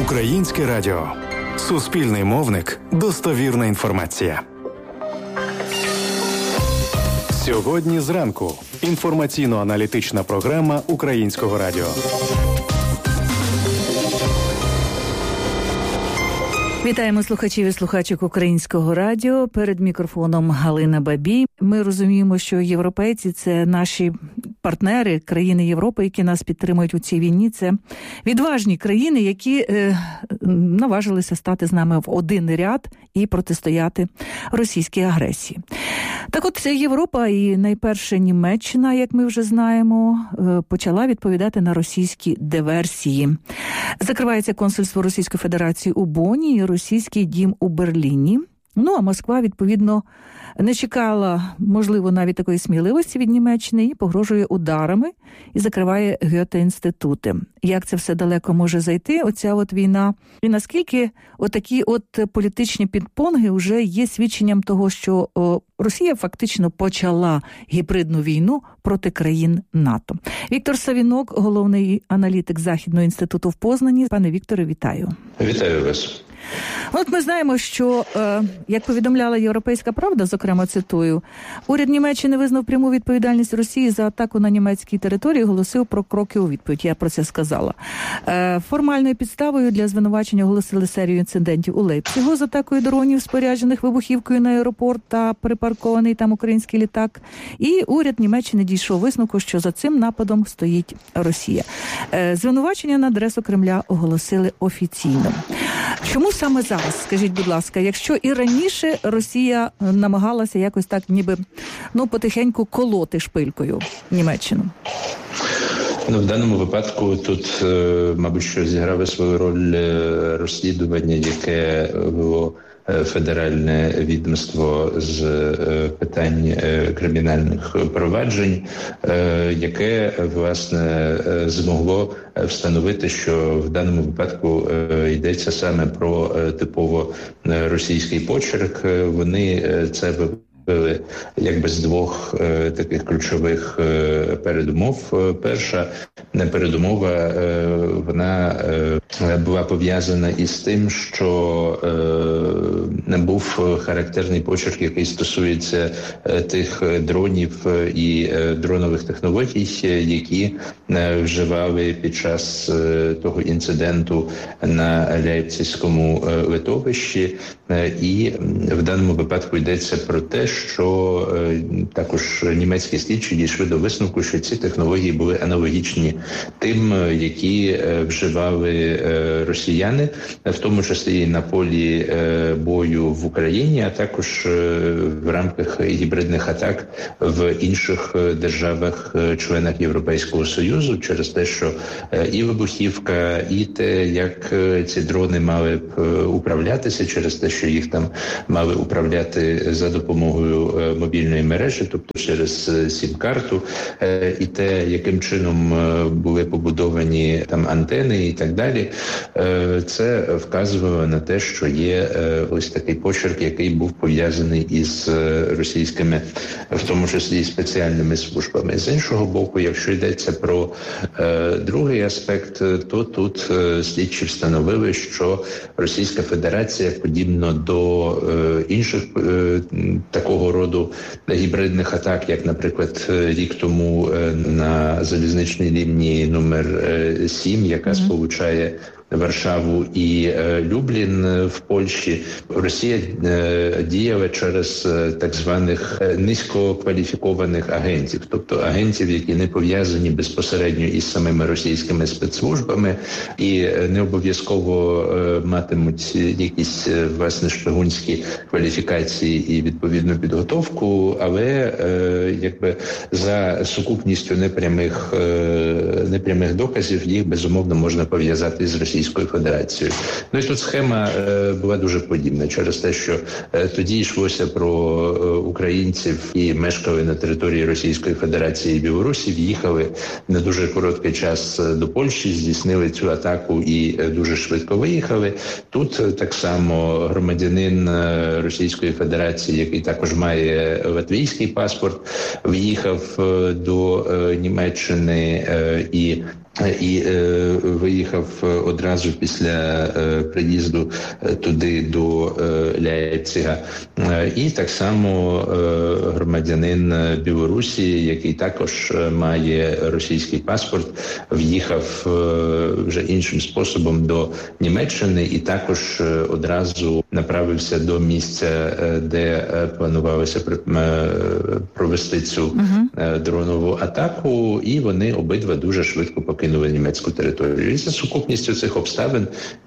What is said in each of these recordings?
Українське радіо. Суспільний мовник. Достовірна інформація. Сьогодні зранку. Інформаційно-аналітична програма Українського радіо. Вітаємо слухачів і слухачок Українського радіо. Перед мікрофоном Галина Бабій. Ми розуміємо, що європейці – це наші партнери, країни Європи, які нас підтримують у цій війні. Це відважні країни, які наважилися стати з нами в один ряд і протистояти російській агресії. Так от Європа і найперше Німеччина, як ми вже знаємо, почала відповідати на російські диверсії. Закривається консульство Російської Федерації у Бонні і російський дім у Берліні. Ну, а Москва, відповідно, не чекала, можливо, навіть такої сміливості від Німеччини і погрожує ударами і закриває Гьоте-інститути. Як це все далеко може зайти, оця от війна? І наскільки отакі от політичні підпонги вже є свідченням того, що Росія фактично почала гібридну війну проти країн НАТО. Віктор Савінок, головний аналітик Західного інституту в Познані. Пане Вікторе, вітаю. Вітаю вас. От ми знаємо, що, як повідомляла «Європейська правда», зокрема цитую, уряд Німеччини визнав пряму відповідальність Росії за атаку на німецькій території і оголосив про кроки у відповідь. Я про це сказала. Формальною підставою для звинувачення оголосили серію інцидентів у Лейпцигу з атакою дронів, споряджених вибухівкою на аеропорт та припаркований там український літак. І уряд Німеччини дійшов висновку, що за цим нападом стоїть Росія. Звинувачення на адресу Кремля оголосили офіційно. Чому саме зараз, скажіть, будь ласка, якщо і раніше Росія намагалася якось так ніби, потихеньку колоти шпилькою Німеччину? В даному випадку тут, мабуть, що зіграло свою роль розслідування, яке було Федеральне відомство з питань кримінальних проваджень, яке, власне, змогло встановити, що в даному випадку йдеться саме про типово російський почерк. Вони це якби з двох таких ключових передумов. Перша передумова, вона була пов'язана із тим, що був характерний почерк, який стосується тих дронів і дронових технологій, які вживали під час того інциденту на Лейпцизькому литовищі. І в даному випадку йдеться про те, що також німецькі слідчі дійшли до висновку, що ці технології були аналогічні тим, які вживали росіяни, в тому числі і на полі бою в Україні, а також в рамках гібридних атак в інших державах-членах Європейського Союзу, через те, що і вибухівка, і те, як ці дрони мали б управлятися, через те, що їх там мали управляти за допомогою мобільної мережі, тобто через сім-карту, і те, яким чином були побудовані там антени і так далі, це вказувало на те, що є ось такий почерк, який був пов'язаний із російськими, в тому числі спеціальними службами. З іншого боку, якщо йдеться про другий аспект, то тут слідчі встановили, що Російська Федерація, подібно до інших такого роду гібридних атак, як, наприклад, рік тому на залізничній лінії номер 7, яка сполучає Варшаву і Люблін в Польщі, Росія діяла через так званих низькокваліфікованих агентів, тобто агентів, які не пов'язані безпосередньо із самими російськими спецслужбами і не обов'язково матимуть якісь, власне, шпигунські кваліфікації і відповідну підготовку, але якби за сукупністю непрямих доказів їх, безумовно, можна пов'язати з Росією. Російською Федерацією. Ну і тут схема була дуже подібна через те, що тоді йшлося про українців, які мешкали на території Російської Федерації і Білорусі, в'їхали на дуже короткий час до Польщі, здійснили цю атаку і дуже швидко виїхали. Тут так само громадянин Російської Федерації, який також має латвійський паспорт, в'їхав до Німеччини і і виїхав одразу після приїзду туди до Ляйпцига. І так само громадянин Білорусі, який також має російський паспорт, в'їхав вже іншим способом до Німеччини і також одразу направився до місця, де планувалося провести цю дронову атаку, і вони обидва дуже швидко покинули німецьку територію. І за сукупністю цих обставин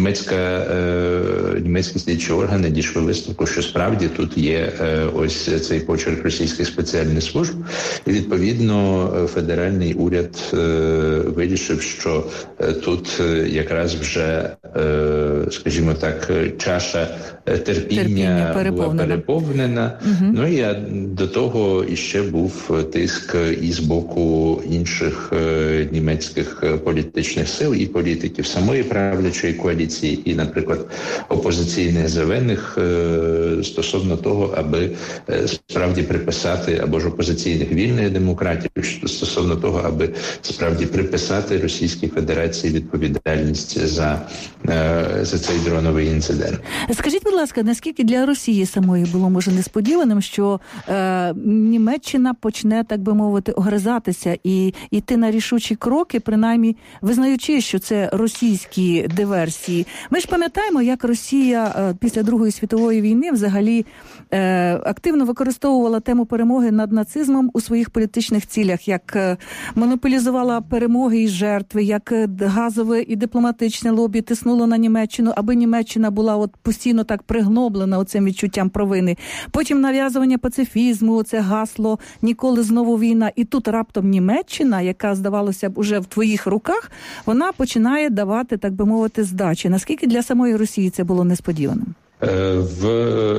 німецькі слідчі органи дійшли висновку, що справді тут є ось цей почерк російських спеціальних служб. І відповідно федеральний уряд вирішив, що тут якраз вже, скажімо так, чаша терпіння була переповнена. Ну і до того іще був тиск і з боку інших німецьких політичних сил і політиків самої правлячої коаліції і, наприклад, опозиційних зелених стосовно того, аби справді приписати, або ж опозиційних вільних демократів, стосовно того, аби справді приписати Російській Федерації відповідальність за цей дроновий інцидент. Скажіть, будь ласка, наскільки для Росії самої було, може, несподіваним, що Німеччина почне, так би мовити, огризатися і йти на рішучі кроки, принаймні визнаючи, що це російські диверсії. Ми ж пам'ятаємо, як Росія після Другої світової війни взагалі активно використовувала тему перемоги над нацизмом у своїх політичних цілях, як монополізувала перемоги і жертви, як газове і дипломатичне лобі тиснуло на Німеччину, аби Німеччина була от постійно так пригноблена оцим відчуттям провини. Потім нав'язування пацифізму, це гасло «Ніколи знову війна». І тут раптом Німеччина, яка, здавалося б, уже в твоїх руках, вона починає давати, так би мовити, здачі. Наскільки для самої Росії це було несподіваним? В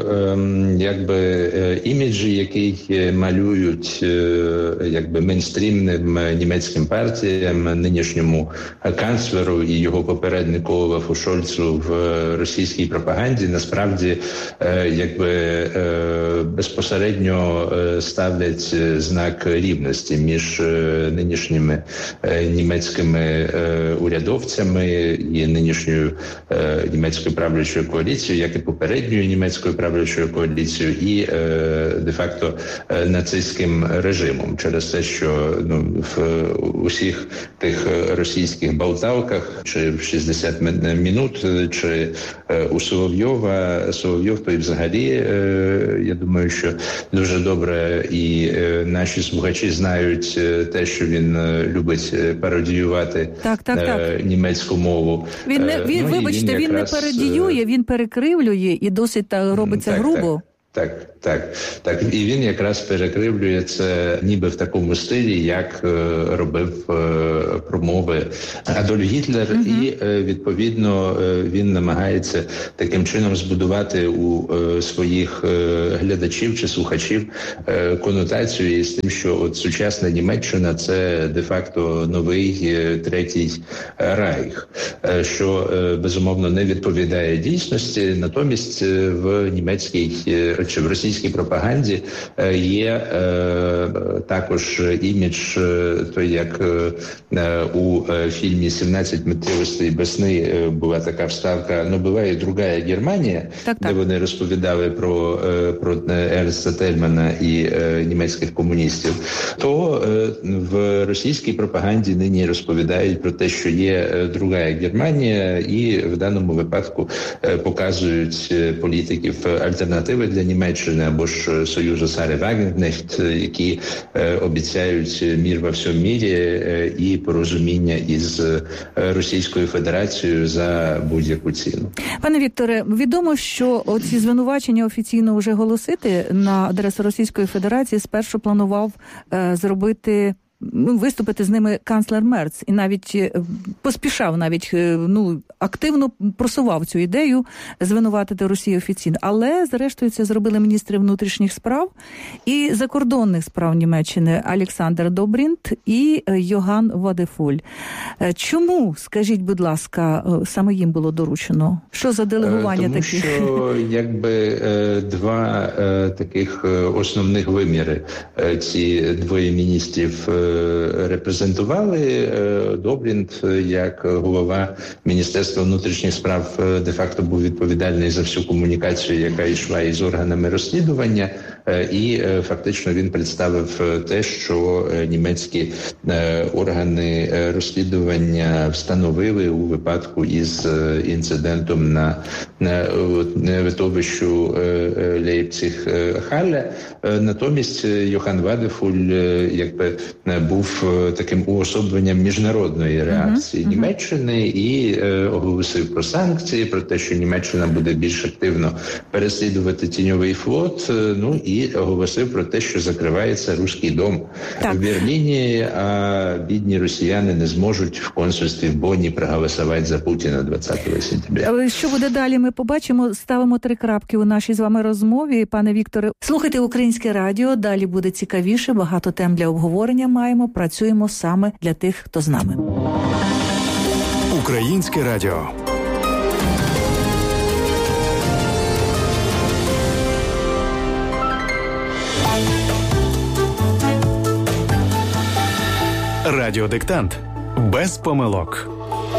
іміджі, який малюють мейнстрімним німецьким партіям, нинішньому канцлеру і його попереднику Олафу Шольцу в російській пропаганді, насправді безпосередньо ставлять знак рівності між нинішніми німецькими урядовцями і нинішньою німецькою правлячою коаліцією, як і попередньою німецькою правлячою коаліцією і де-факто нацистським режимом. Через те, що в усіх тих російських болталках, чи в 60 минут, чи у Соловйова, Соловйов то і взагалі, я думаю, що дуже добре і наші слухачі знають те, що він любить пародіювати німецьку мову. Він не пародіює, він перекривлює і досить робиться грубо. Так. І він якраз перекривлює це ніби в такому стилі, як робив промови Адольф Гітлер. І, відповідно, він намагається таким чином збудувати у своїх глядачів чи слухачів конотацію із тим, що от сучасна Німеччина – це де-факто новий Третій Райх, що, безумовно, не відповідає дійсності. Натомість в німецькій чи в російській пропаганді є також імідж той, як у фільмі «17 миттєвостей весни» була така вставка «Но буває другая Германія», де вони розповідали про Ернста Тельмана і німецьких комуністів, то в російській пропаганді нині розповідають про те, що є другая Германія, і в даному випадку показують політиків альтернативи для Німеччини або ж Союзу Сари Вагнеркнехт, які обіцяють мир во всьому мірі і порозуміння із Російською Федерацією за будь-яку ціну. Пане Вікторе, відомо, що ці звинувачення офіційно вже голосити на адресу Російської Федерації спершу планував виступити з ними канцлер Мерц і навіть поспішав, активно просував цю ідею звинуватити Росію офіційно. Але, зрештою, це зробили міністри внутрішніх справ і закордонних справ Німеччини Олександр Добрінт і Йоган Вадефуль. Чому, скажіть, будь ласка, саме їм було доручено? Що за делегування таких? Тому що, два таких основних виміри ці двоє міністрів репрезентували. Добрінд, як голова Міністерства внутрішніх справ, де-факто був відповідальний за всю комунікацію, яка йшла із органами розслідування, і фактично він представив те, що німецькі органи розслідування встановили у випадку із інцидентом на литовищу Лейпциг-Халле. Натомість Йохан Вадефуль якби був таким уособленням міжнародної реакції Німеччини і оголосив про санкції, про те, що Німеччина буде більш активно переслідувати тіньовий флот, ну і оголосив про те, що закривається Руський дом в Берліні, а бідні росіяни не зможуть в консульстві в Бонні проголосувати за Путіна 20 сентября. Що буде далі, ми побачимо. Ставимо 3 крапки у нашій з вами розмові. Пане Вікторе, слухайте Українське радіо, далі буде цікавіше, багато тем для обговорення маємо, працюємо саме для тих, хто з нами. Українське радіо. Радіодиктант. Без помилок.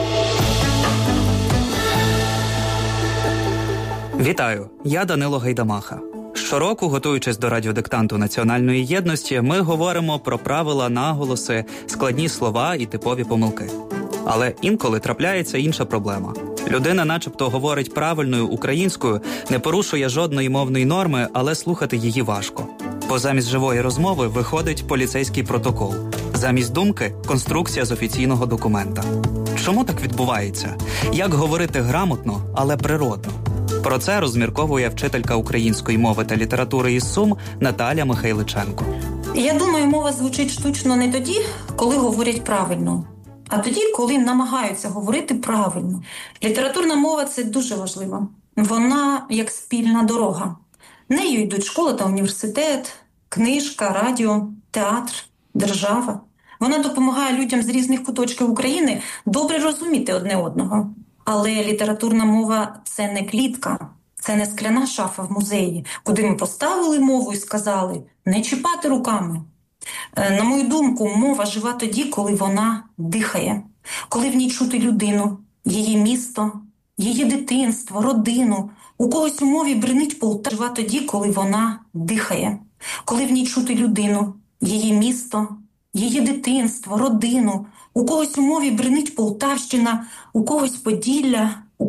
Вітаю, я Данило Гайдамаха. Щороку, готуючись до радіодиктанту національної єдності, ми говоримо про правила, наголоси, складні слова і типові помилки. Але інколи трапляється інша проблема. Людина начебто говорить правильною українською, не порушує жодної мовної норми, але слухати її важко. Бо замість живої розмови виходить поліцейський протокол. Замість думки – конструкція з офіційного документа. Чому так відбувається? Як говорити грамотно, але природно? Про це розмірковує вчителька української мови та літератури із Сум Наталя Михайличенко. Я думаю, мова звучить штучно не тоді, коли говорять правильно, а тоді, коли намагаються говорити правильно. Літературна мова – це дуже важливо. Вона як спільна дорога. Нею йдуть школа та університет, книжка, радіо, театр, держава. Вона допомагає людям з різних куточків України добре розуміти одне одного. Але літературна мова – це не клітка, це не скляна шафа в музеї, куди ми поставили мову і сказали «не чіпати руками». На мою думку, мова жива тоді, коли вона дихає, коли в ній чути людину, її місто, її дитинство, родину. У когось у мові бринить Полтава. Жива тоді, коли вона дихає, коли в ній чути людину, її місто, її дитинство, родину. У когось у мові бринить Полтавщина, у когось Поділля,